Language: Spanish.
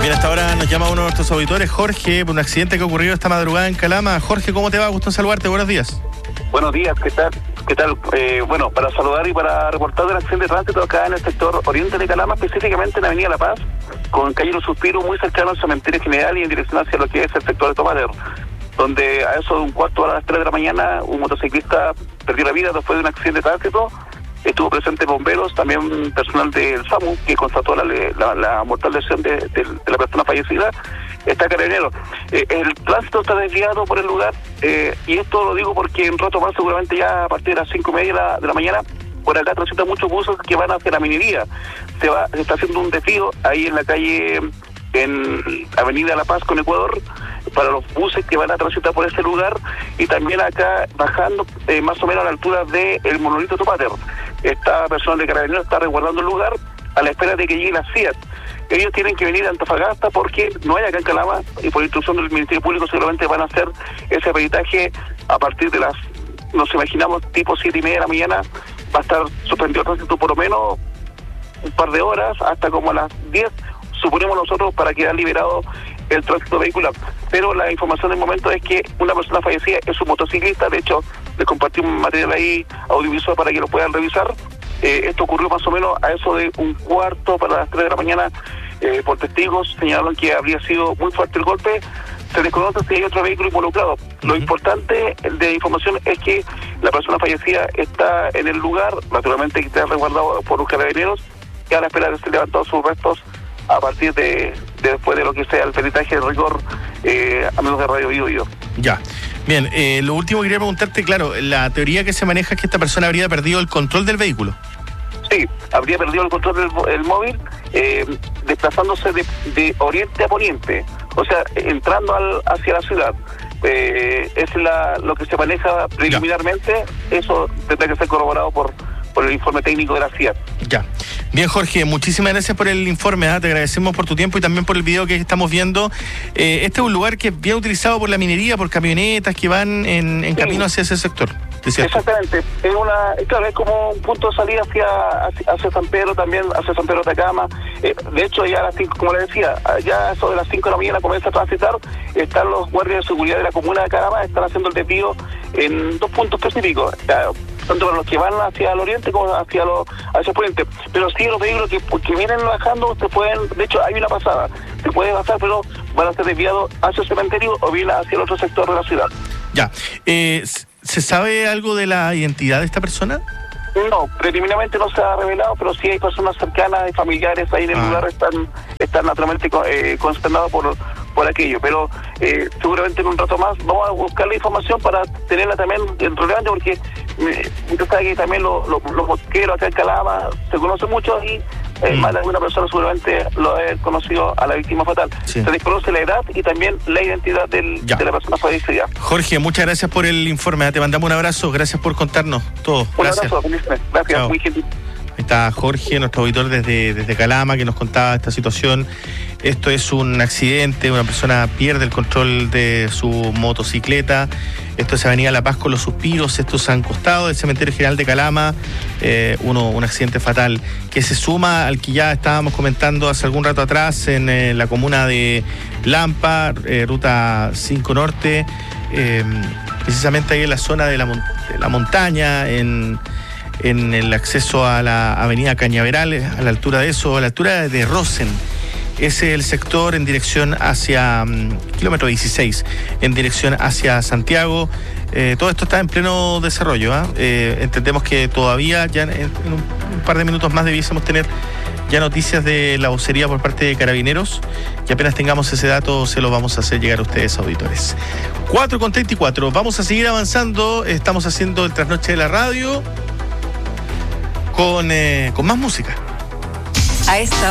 Bien, hasta ahora nos llama uno de nuestros auditores, Jorge, por un accidente que ocurrió esta madrugada en Calama. Jorge, ¿cómo te va? Gusto en saludarte, buenos días. Buenos días, ¿qué tal? Bueno, para saludar y para reportar del accidente de tránsito acá en el sector oriente de Calama, específicamente en Avenida La Paz, con calle Los Suspiros, muy cercano al cementerio general y en dirección hacia lo que es el sector de Tomater, donde a eso de un cuarto a las 3 de la mañana un motociclista perdió la vida después de un accidente de tránsito. Estuvo presente bomberos, también personal del SAMU, que constató la mortal lesión de la persona fallecida. Está Carabineros. El tránsito está desviado por el lugar, y esto lo digo porque en rato más, seguramente ya a partir de las 5:30 de la mañana, por acá transitan muchos buses que van hacia la minería. Se está haciendo un desvío ahí en la calle, en Avenida La Paz con Ecuador, para los buses que van a transitar por ese lugar, y también acá bajando más o menos a la altura del monolito Tomater. Esta persona de Carabineros está resguardando el lugar a la espera de que llegue la Fiat. Ellos tienen que venir a Antofagasta porque no hay acá en Calama, y por instrucción del Ministerio Público seguramente van a hacer ese peritaje a partir de las, nos imaginamos, tipo 7:30 de la mañana. Va a estar suspendido el tránsito por lo menos un par de horas, hasta como a las 10, suponemos nosotros, para quedar liberado el tránsito vehicular. Pero la información del momento es que una persona fallecida es un motociclista. De hecho, les compartí un material ahí audiovisual para que lo puedan revisar. Esto ocurrió más o menos a eso de un cuarto para las 3 de la mañana. Por testigos señalaron que habría sido muy fuerte el golpe. Se desconoce si hay otro vehículo involucrado. Lo importante de información es que la persona fallecida está en el lugar, naturalmente que está resguardado por los Carabineros, que a la espera de ser levantados sus restos a partir de después de lo que sea el peritaje de rigor, amigos de Radio Vivo. Ya. Bien, lo último que quería preguntarte, claro, la teoría que se maneja es que esta persona habría perdido el control del vehículo. Sí, habría perdido el control del móvil, desplazándose de oriente a poniente, o sea, entrando hacia la ciudad. Es lo que se maneja preliminarmente. Eso tendrá que ser corroborado por el informe técnico de la FIAT. Ya. Bien, Jorge, muchísimas gracias por el informe, te agradecemos por tu tiempo y también por el video que estamos viendo. Este es un lugar que es bien utilizado por la minería, por camionetas que van en camino hacia ese sector. Exactamente, es como un punto de salida hacia San Pedro, también hacia San Pedro de Atacama. De hecho, ya a las 5, como le decía, ya eso de las 5 de la mañana comienza a transitar. Están los guardias de seguridad de la comuna de Calama, están haciendo el desvío en 2 puntos específicos, tanto para los que van hacia el oriente como hacia el poniente. Pero sí, los vehículos que vienen bajando, de hecho hay una pasada, se puede pasar, pero van a ser desviados hacia el cementerio o bien hacia el otro sector de la ciudad. Ya. ¿Se sabe algo de la identidad de esta persona? No, preliminarmente no se ha revelado, pero sí hay personas cercanas y familiares ahí en el lugar, están naturalmente consternados por aquello. Pero seguramente en un rato más vamos a buscar la información para tenerla también relevante, porque usted sabe que también los mosqueros acá en Calama se conocen mucho, y más de alguna persona seguramente lo ha conocido a la víctima fatal. Sí. Se desconoce la edad y también la identidad de la persona fallecida. Jorge, muchas gracias por el informe, te mandamos un abrazo, gracias por contarnos todo. Gracias. Un abrazo, gracias. Chao. Muy gentil. Ahí está Jorge, nuestro auditor desde Calama, que nos contaba esta situación. Esto es un accidente, una persona pierde el control de su motocicleta. Esto es Avenida La Paz con Los Suspiros, esto es a un costado del Cementerio General de Calama. Un accidente fatal que se suma al que ya estábamos comentando hace algún rato atrás en la comuna de Lampa, ruta 5 Norte, precisamente ahí en la zona de la montaña, en el acceso a la avenida Cañaveral, a la altura de eso, a la altura de Rosen. Ese es el sector en dirección hacia kilómetro 16, en dirección hacia Santiago. Todo esto está en pleno desarrollo. Entendemos que todavía, ya en un par de minutos más, debiésemos tener ya noticias de la vocería por parte de Carabineros, y apenas tengamos ese dato se lo vamos a hacer llegar a ustedes, auditores. 4:34, vamos a seguir avanzando. Estamos haciendo el trasnoche de la radio con más música. A esta